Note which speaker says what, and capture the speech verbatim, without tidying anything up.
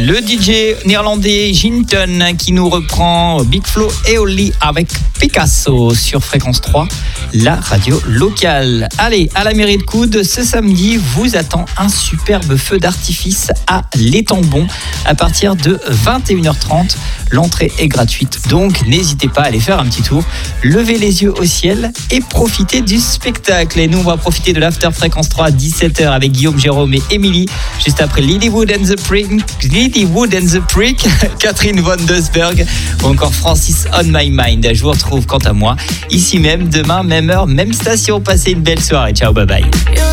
Speaker 1: Le D J néerlandais Jinton qui nous reprend Big Flo et Oli avec Picasso sur Fréquence trois, la radio locale. Allez, à la mairie de Coude, ce samedi, vous attend un superbe feu d'artifice à l'Étambon à partir de vingt et une heures trente. L'entrée est gratuite, donc n'hésitez pas à aller faire un petit tour, levez les yeux au ciel et profitez du spectacle. Et nous, on va profiter de l'After Fréquence trois à dix-sept heures avec Guillaume, Jérôme et Émilie, juste après Lilywood and the Prick, Lilywood and the Prick, Catherine Von Dusberg ou encore Francis On My Mind. Je vous retrouve quant à moi ici même, demain, même heure, même station. Passez une belle soirée. Ciao, bye bye.